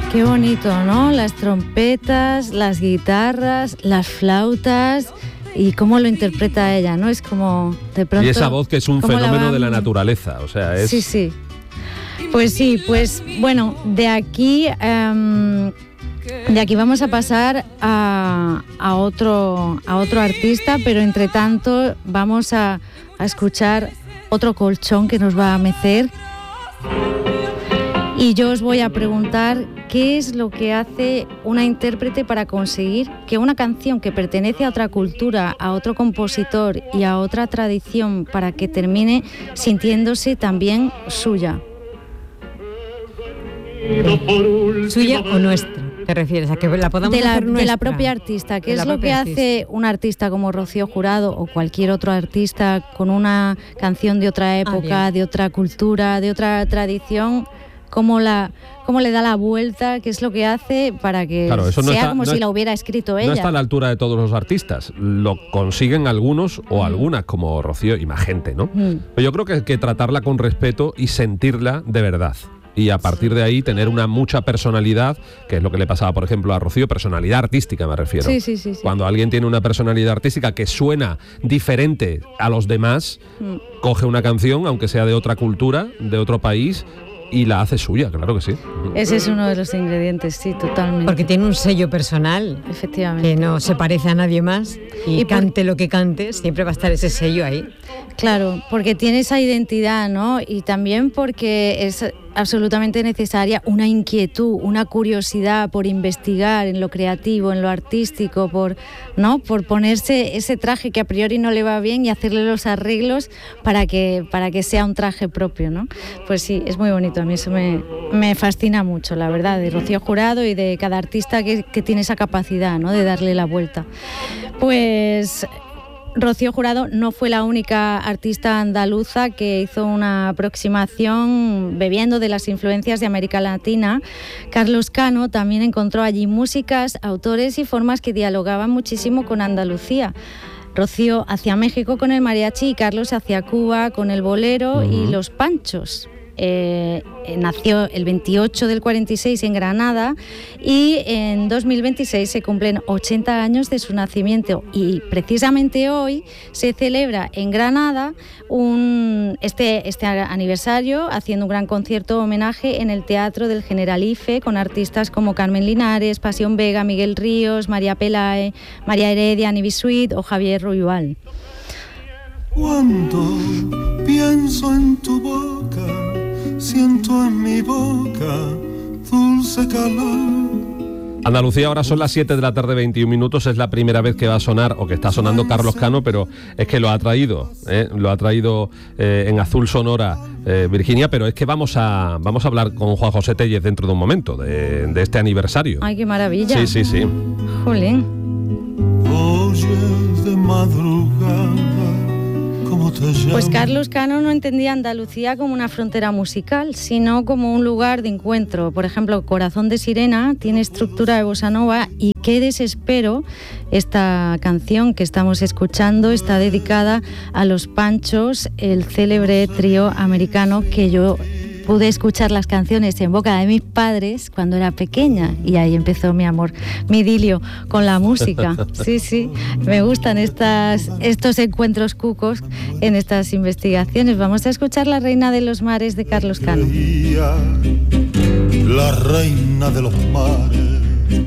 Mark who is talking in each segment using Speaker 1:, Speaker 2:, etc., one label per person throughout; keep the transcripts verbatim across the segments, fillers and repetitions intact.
Speaker 1: Qué bonito, ¿no? Las trompetas, las guitarras, las flautas y cómo lo interpreta ella, ¿no? Es como de pronto...
Speaker 2: Y esa voz que es un fenómeno van... de la naturaleza, o sea, es...
Speaker 1: Sí, sí. Pues sí, pues bueno, de aquí... Um, de aquí vamos a pasar a, a, otro, a otro artista, pero entre tanto vamos a, a escuchar otro colchón que nos va a mecer. Y yo os voy a preguntar qué es lo que hace una intérprete para conseguir que una canción que pertenece a otra cultura, a otro compositor y a otra tradición, para que termine sintiéndose también suya.
Speaker 3: ¿Suya o nuestra? ¿Te refieres a que la podamos
Speaker 1: de la,
Speaker 3: hacer nuestra?
Speaker 1: De la propia artista. ¿Qué es lo que artista. hace un artista como Rocío Jurado o cualquier otro artista con una canción de otra época, ah, de otra cultura, de otra tradición? ¿Cómo, la, ¿Cómo le da la vuelta? ¿Qué es lo que hace para que
Speaker 2: claro, eso no
Speaker 1: sea
Speaker 2: está,
Speaker 1: como
Speaker 2: no
Speaker 1: si
Speaker 2: es,
Speaker 1: la hubiera escrito ella?
Speaker 2: No está a la altura de todos los artistas. Lo consiguen algunos o mm. algunas, como Rocío y más gente, ¿no? Mm. Pero yo creo que hay que tratarla con respeto y sentirla de verdad. Y a partir de ahí tener una mucha personalidad, que es lo que le pasaba, por ejemplo, a Rocío, personalidad artística me refiero.
Speaker 1: Sí, sí, sí, sí.
Speaker 2: Cuando alguien tiene una personalidad artística que suena diferente a los demás, mm. coge una canción, aunque sea de otra cultura, de otro país, y la hace suya, claro que sí.
Speaker 1: Ese es uno de los ingredientes, sí, totalmente.
Speaker 3: Porque tiene un sello personal,
Speaker 1: efectivamente,
Speaker 3: que no se parece a nadie más, y, y cante por... lo que cante, siempre va a estar ese sello ahí.
Speaker 1: Claro, porque tiene esa identidad, ¿no? Y también porque es absolutamente necesaria una inquietud, una curiosidad por investigar en lo creativo, en lo artístico, por, ¿no? Por ponerse ese traje que a priori no le va bien y hacerle los arreglos para que, para que sea un traje propio, ¿no? Pues sí, es muy bonito, a mí eso me, me fascina mucho, la verdad, de Rocío Jurado y de cada artista que, que tiene esa capacidad, ¿no? De darle la vuelta. Pues... Rocío Jurado no fue la única artista andaluza que hizo una aproximación bebiendo de las influencias de América Latina. Carlos Cano también encontró allí músicas, autores y formas que dialogaban muchísimo con Andalucía. Rocío hacia México con el mariachi y Carlos hacia Cuba con el bolero uh-huh. y los panchos. Eh, nació el veintiocho del cuarenta y seis en Granada y en dos mil veintiséis se cumplen ochenta años de su nacimiento y precisamente hoy se celebra en Granada un, este, este aniversario haciendo un gran concierto homenaje en el Teatro del Generalife con artistas como Carmen Linares, Pasión Vega, Miguel Ríos, María Pelae, María Heredia, Ani Bisuit o Javier Ruibal.
Speaker 4: Cuando pienso en tu boca, siento en mi boca dulce calor.
Speaker 2: Andalucía, ahora son las siete de la tarde, veintiún minutos. Es la primera vez que va a sonar, o que está sonando Carlos Cano, pero es que lo ha traído, ¿eh? Lo ha traído eh, en Azul Sonora eh, Virginia, pero es que vamos a vamos a hablar con Juan José Tellez dentro de un momento, de, de este aniversario.
Speaker 1: ¡Ay, qué maravilla!
Speaker 2: Sí, sí, sí.
Speaker 1: Jolín.
Speaker 4: Oyes de madrugada.
Speaker 1: Pues Carlos Cano no entendía Andalucía como una frontera musical, sino como un lugar de encuentro. Por ejemplo, Corazón de Sirena tiene estructura de bossa nova y Qué desespero, esta canción que estamos escuchando, está dedicada a los Panchos, el célebre trío americano que yo pude escuchar las canciones en boca de mis padres cuando era pequeña y ahí empezó mi amor, mi idilio con la música. Sí, sí, me gustan estas, estos encuentros cucos en estas investigaciones. Vamos a escuchar La Reina de los Mares de Carlos Cano.
Speaker 4: La Reina de los Mares,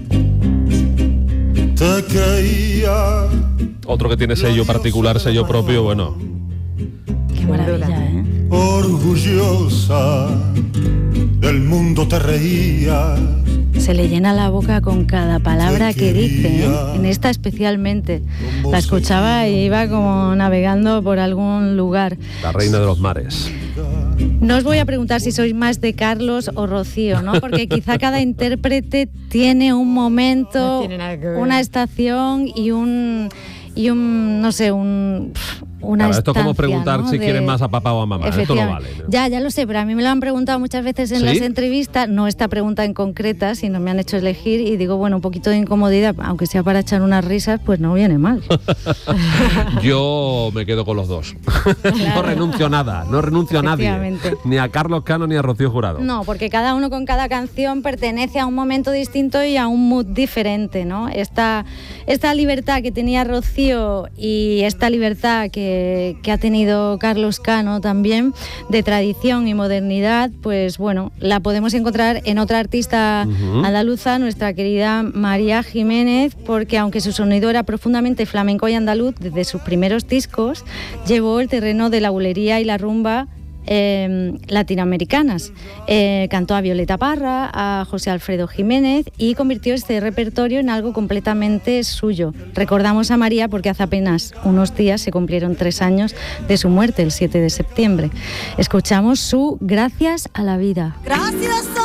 Speaker 4: te creía.
Speaker 2: Otro que tiene sello particular, sello propio, bueno.
Speaker 1: Qué maravilla, ¿eh?
Speaker 4: Orgullosa del mundo te reías.
Speaker 1: Se le llena la boca con cada palabra que dice, ¿eh? En esta especialmente. La escuchaba y iba como navegando por algún lugar.
Speaker 2: La Reina de los Mares.
Speaker 1: No os voy a preguntar si sois más de Carlos o Rocío, ¿no? Porque quizá cada intérprete tiene un momento,
Speaker 3: no tiene nada que ver.
Speaker 1: Una estación y un, y un no sé, un... una
Speaker 2: claro, esto es como
Speaker 1: estancia,
Speaker 2: preguntar
Speaker 1: ¿no?
Speaker 2: si
Speaker 1: de...
Speaker 2: quieres más a papá o a mamá. Esto no vale. ¿No?
Speaker 1: Ya, ya lo sé, pero a mí me lo han preguntado muchas veces en
Speaker 2: ¿Sí?
Speaker 1: las entrevistas, no esta pregunta en concreta, sino me han hecho elegir y digo, bueno, un poquito de incomodidad, aunque sea para echar unas risas, pues no viene mal.
Speaker 2: Yo me quedo con los dos. Claro. No renuncio a nada, no renuncio a nadie. Ni a Carlos Cano ni a Rocío Jurado.
Speaker 1: No, porque cada uno con cada canción pertenece a un momento distinto y a un mood diferente, ¿no? Esta, esta libertad que tenía Rocío y esta libertad que, que ha tenido Carlos Cano también, de tradición y modernidad, pues bueno, la podemos encontrar en otra artista uh-huh. andaluza, nuestra querida María Jiménez, porque aunque su sonido era profundamente flamenco y andaluz, desde sus primeros discos, llevó el terreno de la bulería y la rumba Eh, latinoamericanas. Eh, cantó a Violeta Parra, a José Alfredo Jiménez y convirtió este repertorio en algo completamente suyo. Recordamos a María porque hace apenas unos días se cumplieron tres años de su muerte, el siete de septiembre. Escuchamos su Gracias a la vida.
Speaker 5: Gracias.